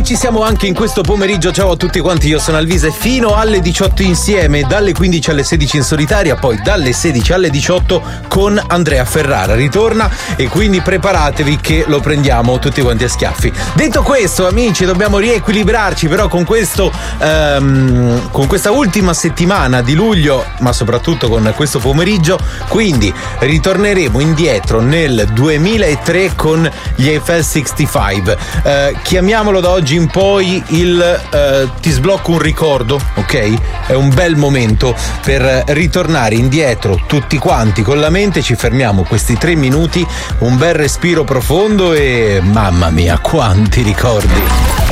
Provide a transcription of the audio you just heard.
ci siamo anche in questo pomeriggio. Ciao a tutti quanti, io sono Alvise, fino alle 18 insieme, dalle 15 alle 16 in solitaria, poi dalle 16 alle 18 con Andrea Ferrara. Ritorna e quindi preparatevi che lo prendiamo tutti quanti a schiaffi. Detto questo, amici, dobbiamo riequilibrarci però con questo con questa ultima settimana di luglio, ma soprattutto con questo pomeriggio. Quindi ritorneremo indietro nel 2003 con gli Eiffel 65. Chiamiamolo da oggi in poi il ti sblocco un ricordo, ok? È un bel momento per ritornare indietro tutti quanti con la mente. Ci fermiamo questi 3 minuti, un bel respiro profondo e mamma mia quanti ricordi.